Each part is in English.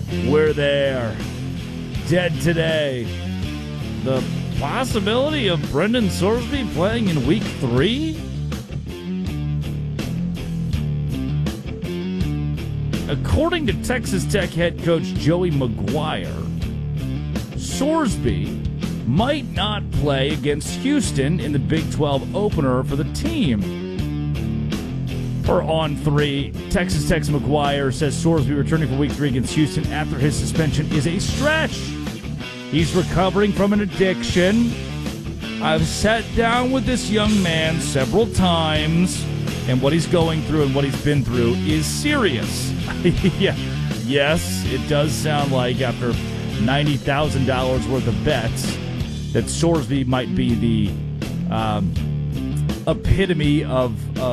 We're there. Dead today. The possibility of Brendan Sorsby playing in Week 3? According to Texas Tech head coach Joey McGuire, Sorsby might not play against Houston in the Big 12 opener for the team. Per On3, Texas Tech's McGuire says Sorsby returning for Week 3 against Houston after his suspension is a stretch. He's recovering from an addiction. I've sat down with this young man several times, and what he's going through and what he's been through is serious. Yeah. Yes, it does sound like after $90,000 worth of bets that Sorsby might be the epitome of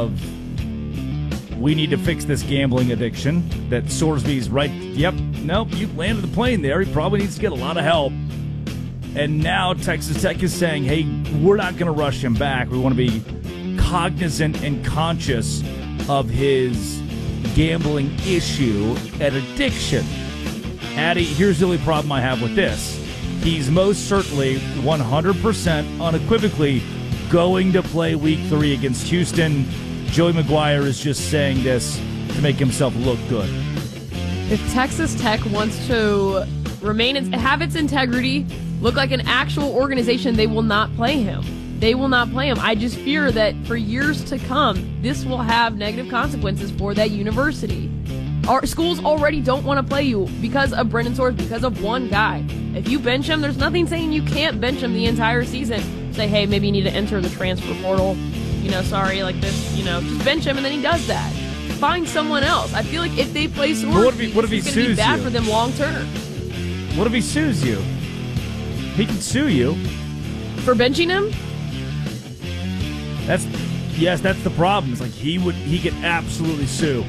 we need to fix this gambling addiction. That Sorsby's right. Yep. Nope. You landed the plane there. He probably needs to get a lot of help. And now Texas Tech is saying, hey, we're not going to rush him back. We want to be cognizant and conscious of his gambling issue and addiction. Addie, here's the only problem I have with this. He's most certainly 100% unequivocally going to play Week 3 against Houston. Joey McGuire is just saying this to make himself look good. If Texas Tech wants to have its integrity, look like an actual organization, they will not play him. They will not play him. I just fear that for years to come, this will have negative consequences for that university. Our schools already don't want to play you because of Brendan Sorsby, because of one guy. If you bench him, there's nothing saying you can't bench him the entire season. Say, hey, maybe you need to enter the transfer portal. Sorry, like this, just bench him, and then he does that. Find someone else. I feel like if they play Sorsby, what if he it's going to be bad you? For them long term. What if he sues you? He can sue you. For benching him? That's the problem. It's like he could absolutely sue.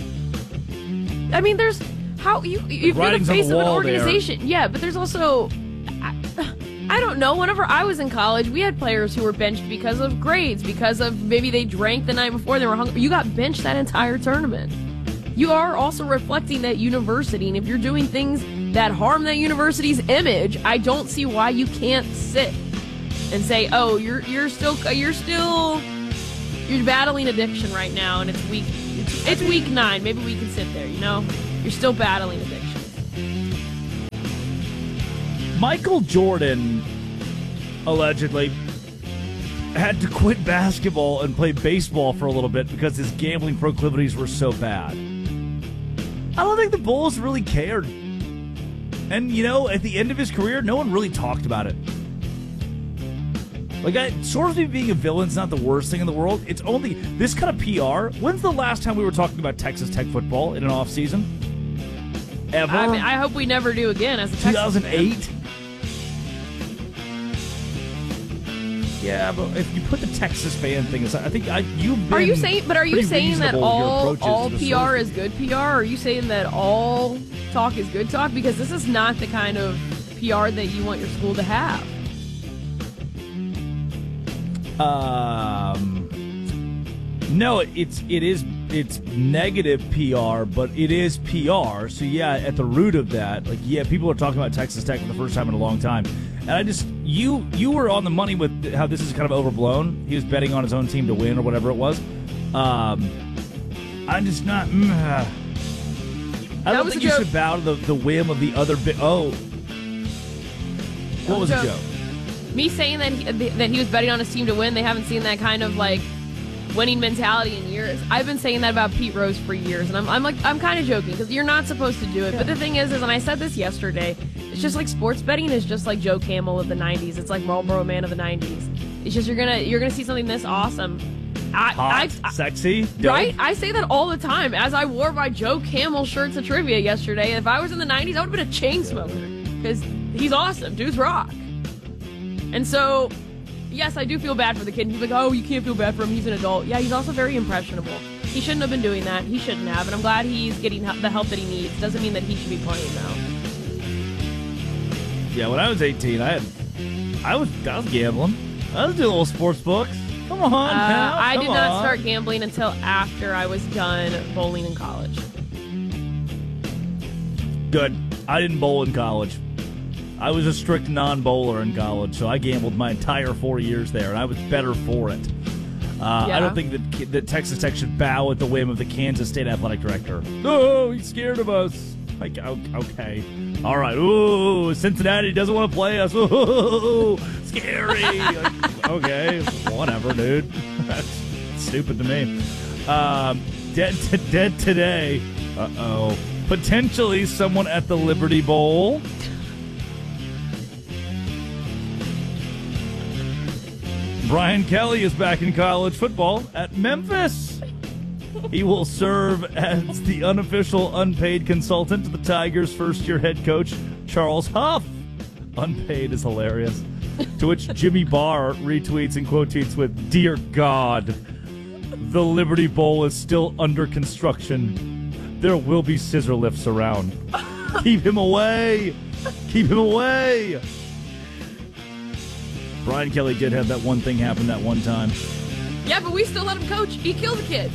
I mean, there's how you're the face of an organization. Yeah, but there's also I don't know. Whenever I was in college, we had players who were benched because of grades, because of maybe they drank the night before, they were hungry. You got benched that entire tournament. You are also reflecting that university, and if you're doing things that harm that university's image, I don't see why you can't sit and say, "Oh, you're battling addiction right now, and it's week 9. Maybe we can sit there. You're still battling addiction." Michael Jordan allegedly had to quit basketball and play baseball for a little bit because his gambling proclivities were so bad. I don't think the Bulls really cared. And, at the end of his career, no one really talked about it. Like, Sorsby being a villain's not the worst thing in the world. It's only this kind of PR. When's the last time we were talking about Texas Tech football in an offseason? Ever? I mean, I hope we never do again as a Texas 2008? Yeah, but if you put the Texas fan thing aside, I think you've been. Are you saying that all PR is is good PR? Are you saying that all talk is good talk? Because this is not the kind of PR that you want your school to have. No, it's negative PR, but it is PR. So yeah, at the root of that, people are talking about Texas Tech for the first time in a long time. And you were on the money with how this is kind of overblown. He was betting on his own team to win or whatever it was. I'm just not. I don't think you should bow to the whim of the other bit. Oh, what was the joke? Me saying that he was betting on his team to win. They haven't seen that kind of winning mentality in years. I've been saying that about Pete Rose for years, and I'm kind of joking because you're not supposed to do it. Yeah. But the thing is, and I said this yesterday, it's just like sports betting is just like Joe Camel of the '90s. It's like Marlboro Man of the '90s. It's just you're gonna see something this awesome, hot, sexy, dope. Right? I say that all the time. As I wore my Joe Camel shirt to trivia yesterday, if I was in the '90s, I would have been a chain smoker because he's awesome. Dude's rock. And so, yes, I do feel bad for the kid. He's like, oh, you can't feel bad for him. He's an adult. Yeah, he's also very impressionable. He shouldn't have been doing that. He shouldn't have. And I'm glad he's getting the help that he needs. Doesn't mean that he should be playing, though. Yeah, when I was 18, I was gambling. I was doing little sports books. Come on, now. I did not start gambling until after I was done bowling in college. Good. I didn't bowl in college. I was a strict non-bowler in college, so I gambled my entire 4 years there, and I was better for it. I don't think that Texas Tech should bow at the whim of the Kansas State athletic director. Oh, he's scared of us. Like, okay. All right. Ooh, Cincinnati doesn't want to play us. Ooh, scary. Like, okay, whatever, dude. That's stupid to me. Dead today. Uh-oh. Potentially someone at the Liberty Bowl. Brian Kelly is back in college football at Memphis. He will serve as the unofficial unpaid consultant to the Tigers' first-year head coach, Charles Huff. Unpaid is hilarious. To which Jimmy Barr retweets and quote tweets with, "Dear God, the Liberty Bowl is still under construction. There will be scissor lifts around. Keep him away. Keep him away." Brian Kelly did have that one thing happen that one time. Yeah, but we still let him coach. He killed the kid.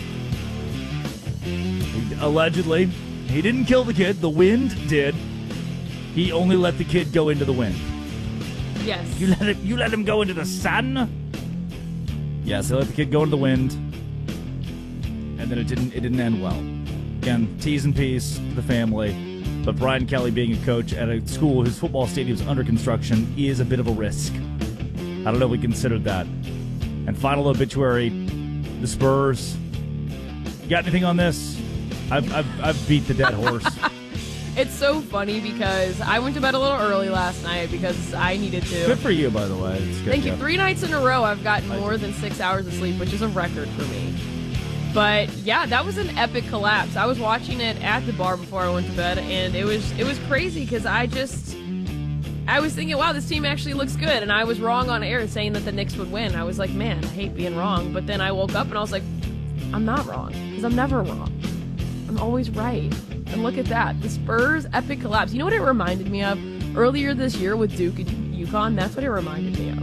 Allegedly. He didn't kill the kid. The wind did. He only let the kid go into the wind. Yes. You let him go into the sun? Yes, they let the kid go into the wind. And then it didn't end well. Again, T's and P's to the family. But Brian Kelly being a coach at a school whose football stadium is under construction is a bit of a risk. I don't know if we considered that. And final obituary, the Spurs. You got anything on this? I've beat the dead horse. It's so funny because I went to bed a little early last night because I needed to. Good for you, by the way. It's good. Thank you. 3 nights in a row I've gotten more than 6 hours of sleep, which is a record for me. But yeah, that was an epic collapse. I was watching it at the bar before I went to bed, and it was crazy because I was thinking, wow, this team actually looks good, and I was wrong on air saying that the Knicks would win. I was like, man, I hate being wrong. But then I woke up and I was like, I'm not wrong because I'm never wrong. I'm always right. And look at that, the Spurs epic collapse. You know what it reminded me of earlier this year with Duke and UConn? That's what it reminded me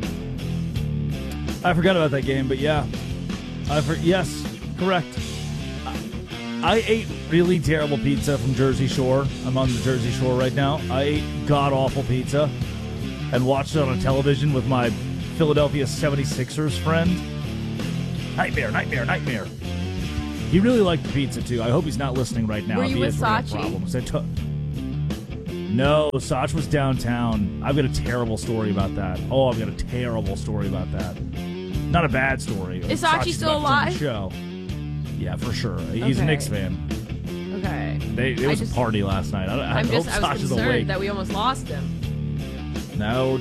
of. I forgot about that game, but yeah, yes. Correct. I ate really terrible pizza from Jersey Shore. I'm on the Jersey Shore right now. I ate god-awful pizza and watched it on a television with my Philadelphia 76ers friend. Nightmare. He really liked the pizza, too. I hope he's not listening right now. Were you with Sachi? No, Sachi was downtown. I've got a terrible story about that. Oh, I've got a terrible story about that. Not a bad story. Is Sachi still alive? Show. Yeah, for sure. He's a Knicks fan. Okay. It was a party last night. I hope Sachi's awake. Concerned that we almost lost him. No.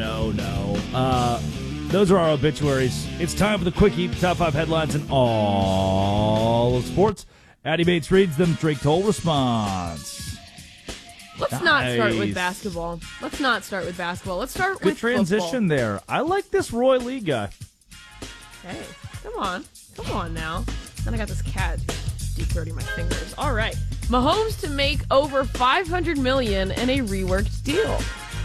Those are our obituaries. It's time for the Quickie, top 5 headlines in all of sports. Addie Bates reads them. Drake Toll responds. Let's not start with basketball. Let's start with Good with transition football. there. I like this Roy Lee guy. Hey, come on now. Then I got this cat deep throating my fingers. All right, Mahomes to make over $500 million in a reworked deal.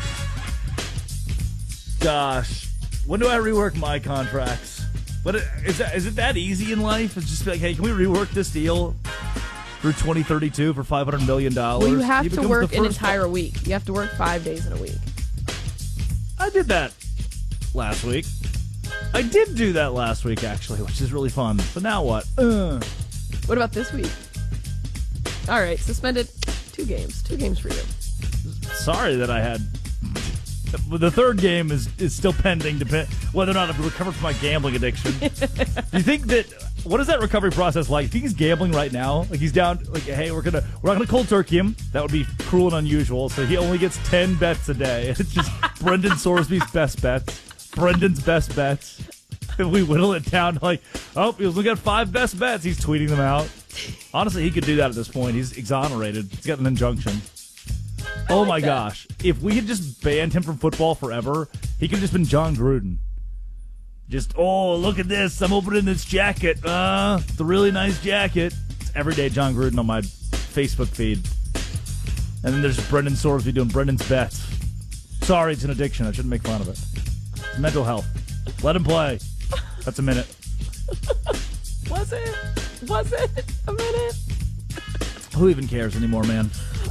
Gosh, when do I rework my contracts? But is it that easy in life? It's just like, hey, can we rework this deal through 2032 for $500 million? Well, you have to work an entire week. You have to work 5 days in a week. I did that last week. I did do that last week, actually, which is really fun. But now what? What about this week? All right, suspended 2 games. 2 games for you. Sorry that I had... The third game is still pending, whether or not I've recovered from my gambling addiction. Do you think that... What is that recovery process like? Do you think he's gambling right now? Like, he's down... Like, hey, we're not going to cold turkey him. That would be cruel and unusual. So he only gets 10 bets a day. It's just Brendan Sorsby's best bets. Brendan's best bets. If we whittle it down to like, oh, he's only got 5 best bets. He's tweeting them out. Honestly, he could do that at this point. He's exonerated. He's got an injunction. Oh my gosh. If we had just banned him from football forever, he could have just been John Gruden. Just, oh, look at this. I'm opening this jacket. It's a really nice jacket. It's everyday John Gruden on my Facebook feed. And then there's Brendan Sorsby doing Brendan's bets. Sorry, it's an addiction. I shouldn't make fun of it. It's mental health. Let him play. That's a minute. Was it a minute? Who even cares anymore, man?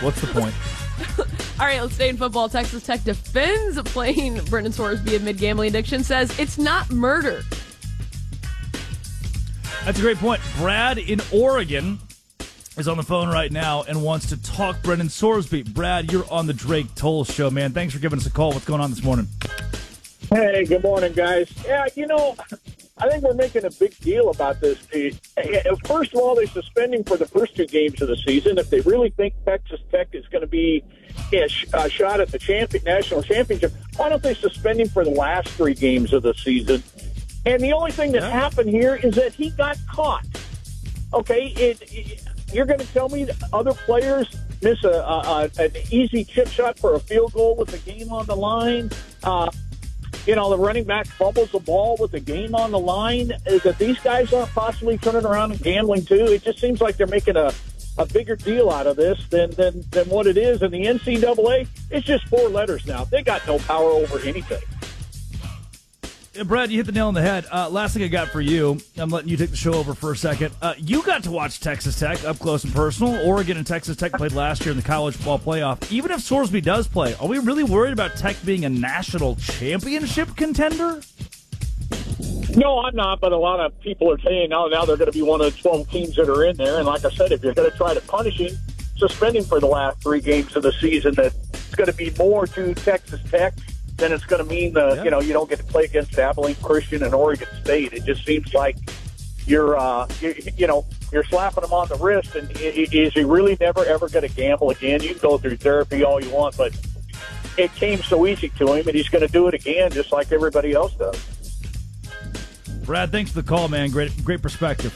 What's the point? All right, let's stay in football. Texas Tech defends playing Brendan Sorsby amid gambling addiction, says it's not murder. That's a great point. Brad in Oregon is on the phone right now and wants to talk Brendan Sorsby. Brad, you're on the Drake Toll Show, man. Thanks for giving us a call. What's going on this morning? Hey, good morning, guys. Yeah, I think we're making a big deal about this. First of all, they're suspending for the first 2 games of the season. If they really think Texas Tech is going to be a shot at the national championship, why don't they suspend him for the last 3 games of the season? And the only thing that happened here is that he got caught. Okay, you're going to tell me that other players miss an easy chip shot for a field goal with the game on the line? The running back fumbles the ball with the game on the line, that these guys aren't possibly turning around and gambling too. It just seems like they're making a bigger deal out of this than what it is. And the NCAA, it's just 4 letters now. They got no power over anything. Brad, you hit the nail on the head. Last thing I got for you, I'm letting you take the show over for a second. You got to watch Texas Tech up close and personal. Oregon and Texas Tech played last year in the college ball playoff. Even if Sorsby does play, are we really worried about Tech being a national championship contender? No, I'm not, but a lot of people are saying now they're going to be one of the 12 teams that are in there. And like I said, if you're going to try to punish him, suspend him for the last 3 games of the season, that's going to be more to Texas Tech then it's going to mean you don't get to play against Abilene Christian and Oregon State. It just seems like you're slapping him on the wrist. And is he really never ever going to gamble again? You can go through therapy all you want, but it came so easy to him, and he's going to do it again, just like everybody else does. Brad, thanks for the call, man. Great perspective.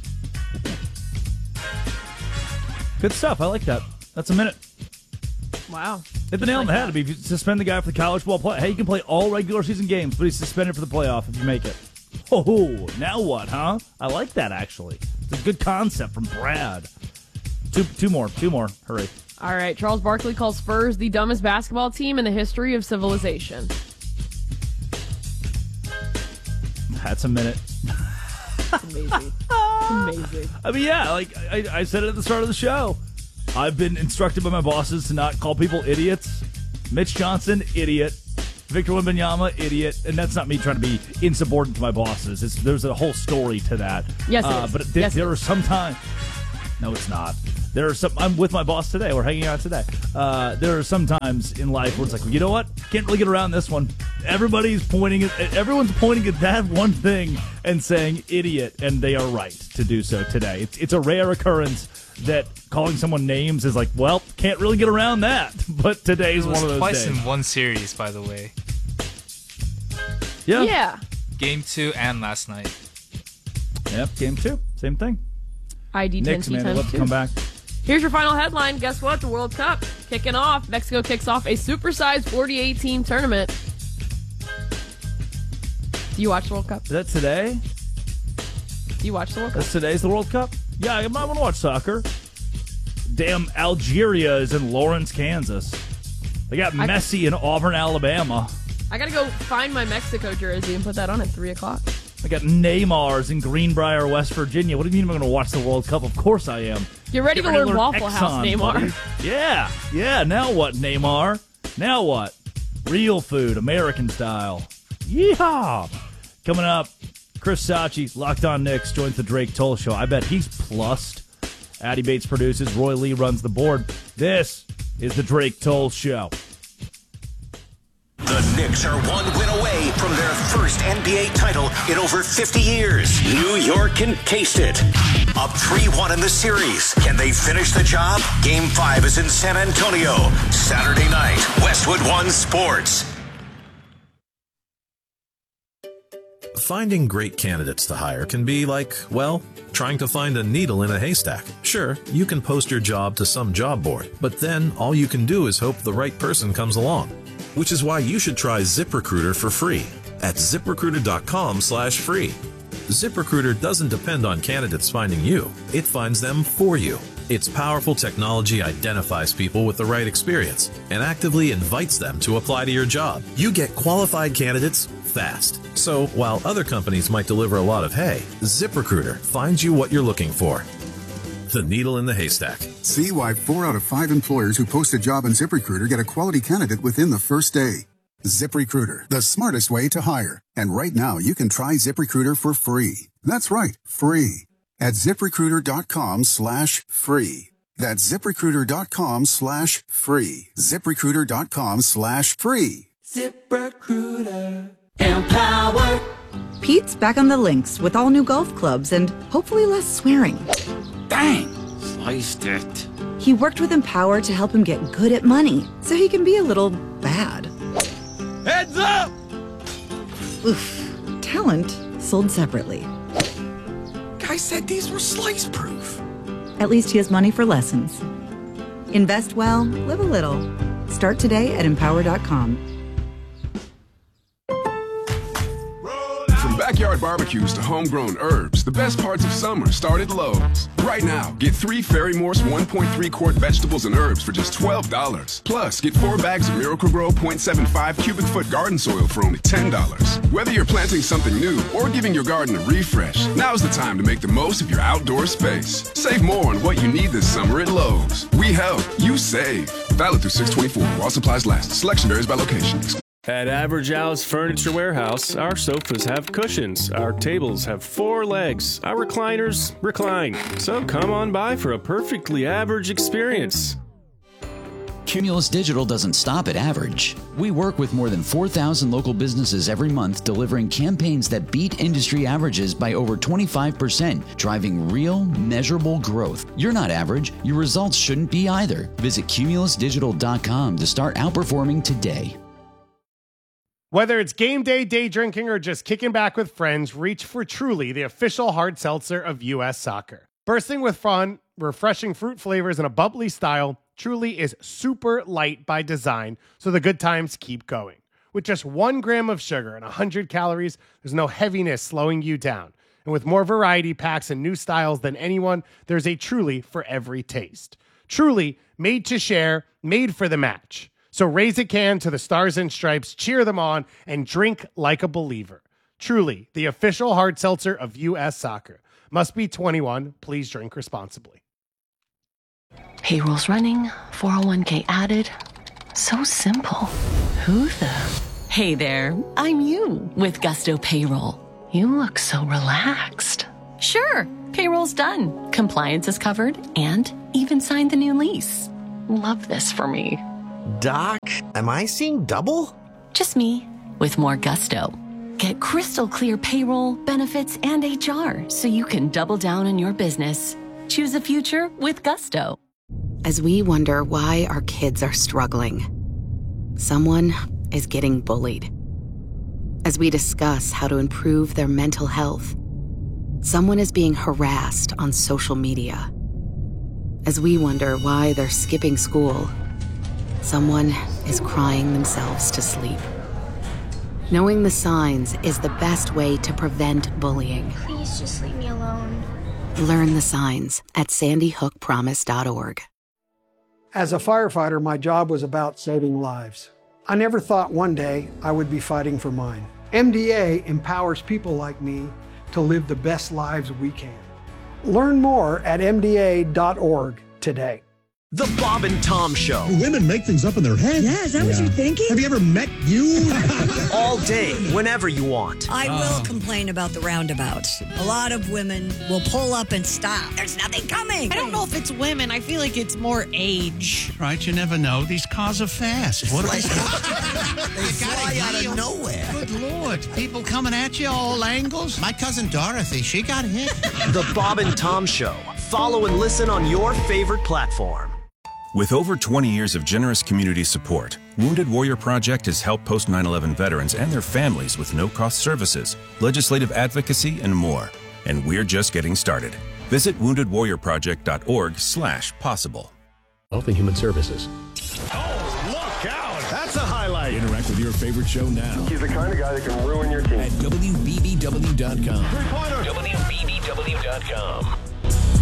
Good stuff. I like that. That's a minute. Wow. Hit the nail on the head. If you suspend the guy for the college ball play, hey, you can play all regular season games, but he's suspended for the playoff if you make it. Oh, now what, huh? I like that, actually. It's a good concept from Brad. Two more. Hurry. All right. Charles Barkley calls Spurs the dumbest basketball team in the history of civilization. That's a minute. Amazing. Amazing. I mean, yeah, like I said it at the start of the show. I've been instructed by my bosses to not call people idiots. Mitch Johnson, idiot. Victor Wembanyama, idiot. And that's not me trying to be insubordinate to my bosses. There's a whole story to that. Yes, it is. But there are some times. No, it's not. I'm with my boss today. We're hanging out today. There are some times in life where it's like, well, you know what? Can't really get around this one. Everyone's pointing at that one thing and saying idiot, and they are right to do so today. It's a rare occurrence that calling someone names is like, well, can't really get around that. But today's one of those twice days. In one series, by the way. Yeah. Game 2 and last night. Yep, game 2. Same thing. ID 10 Knicks, man, they'll have to come back. Here's your final headline. Guess what? The World Cup kicking off. Mexico kicks off a supersized 48-team tournament. Do you watch the World Cup? Is that today? Do you watch the World Cup? Today's the World Cup? Yeah, I want to watch soccer. Damn, Algeria is in Lawrence, Kansas. They got Messi in Auburn, Alabama. I got to go find my Mexico jersey and put that on at 3 o'clock. I got Neymar's in Greenbrier, West Virginia. What do you mean I'm going to watch the World Cup? Of course I am. Get ready to learn Waffle Exxon, House, Neymar. Buddy. Yeah. Now what, Neymar? Now what? Real food, American style. Yeehaw! Coming up, Chris Sachi, Locked On Knicks, joins the Drake Toll Show. I bet he's plussed. Addy Bates produces. Roy Lee runs the board. This is the Drake Toll Show. The Knicks are one win away from their first NBA title in over 50 years. New York can taste it. Up 3-1 in the series. Can they finish the job? Game 5 is in San Antonio. Saturday night, Westwood One Sports. Finding great candidates to hire can be like, well, trying to find a needle in a haystack. Sure, you can post your job to some job board, but then all you can do is hope the right person comes along. Which is why you should try ZipRecruiter for free at ZipRecruiter.com/free. ZipRecruiter doesn't depend on candidates finding you. It finds them for you. Its powerful technology identifies people with the right experience and actively invites them to apply to your job. You get qualified candidates fast. So while other companies might deliver a lot of hay, ZipRecruiter finds you what you're looking for. the needle in the haystack. See why 4 out of 5 employers who post a job on ZipRecruiter get a quality candidate within the first day. ZipRecruiter, the smartest way to hire. And right now, you can try ZipRecruiter for free. That's right, free. At ZipRecruiter.com/free. That's ZipRecruiter.com/free. ZipRecruiter.com/free. ZipRecruiter. Empower. Pete's back on the links with all new golf clubs and hopefully less swearing. Bang! Sliced it. He worked with Empower to help him get good at money so he can be a little bad. Heads up! Oof. Talent sold separately. Guy said these were slice-proof. At least he has money for lessons. Invest well, live a little. Start today at Empower.com. From backyard barbecues to homegrown herbs, the best parts of summer start at Lowe's. Right now, get 3 Ferry Morse 1.3 quart vegetables and herbs for just $12. Plus, get 4 bags of Miracle-Gro 0.75 cubic foot garden soil for only $10. Whether you're planting something new or giving your garden a refresh, now's the time to make the most of your outdoor space. Save more on what you need this summer at Lowe's. We help, you save. Valid through 6/24 while supplies last. Selection varies by location. At Average Al's Furniture Warehouse, our sofas have cushions, our tables have 4 legs, our recliners recline. So come on by for a perfectly average experience. Cumulus Digital doesn't stop at average. We work with more than 4,000 local businesses every month, delivering campaigns that beat industry averages by over 25%, driving real, measurable growth. You're not average. Your results shouldn't be either. Visit cumulusdigital.com to start outperforming today. Whether it's game day, day drinking, or just kicking back with friends, reach for Truly, the official hard seltzer of U.S. Soccer. Bursting with fun, refreshing fruit flavors, and a bubbly style, Truly is super light by design, so the good times keep going. With just 1 gram of sugar and 100 calories, there's no heaviness slowing you down. And with more variety packs and new styles than anyone, there's a Truly for every taste. Truly, made to share, made for the match. So raise a can to the Stars and Stripes, cheer them on, and drink like a believer. Truly, the official hard seltzer of U.S. Soccer. Must be 21. Please drink responsibly. Payroll's running, 401k added. So simple. Who the? Hey there, I'm you with Gusto Payroll. You look so relaxed. Sure, payroll's done. Compliance is covered and even signed the new lease. Love this for me. Doc, am I seeing double? Just me, with more gusto. Get crystal clear payroll, benefits, and HR so you can double down on your business. Choose a future with Gusto. As we wonder why our kids are struggling, someone is getting bullied. As we discuss how to improve their mental health, someone is being harassed on social media. As we wonder why they're skipping school, someone is crying themselves to sleep. Knowing the signs is the best way to prevent bullying. Please just leave me alone. Learn the signs at sandyhookpromise.org. As a firefighter, my job was about saving lives. I never thought one day I would be fighting for mine. MDA empowers people like me to live the best lives we can. Learn more at MDA.org today. The Bob and Tom Show. Women make things up in their head. Yeah, is that what you're thinking? Have you ever met you? All day, whenever you want. I will complain about the roundabouts. A lot of women will pull up and stop. There's nothing coming. I don't know if it's women. I feel like it's more age. Right, you never know. These cars are fast. What They fly out of nowhere. Good Lord. People coming at you all angles. My cousin Dorothy, she got hit. The Bob and Tom Show. Follow and listen on your favorite platform. With over 20 years of generous community support, Wounded Warrior Project has helped post 9/11 veterans and their families with no-cost services, legislative advocacy, and more. And we're just getting started. Visit woundedwarriorproject.org/possible. Health and Human Services. Oh, look out! That's a highlight. Interact with your favorite show now. He's the kind of guy that can ruin your team. At WBBW.com. Three-pointer. WBBW.com.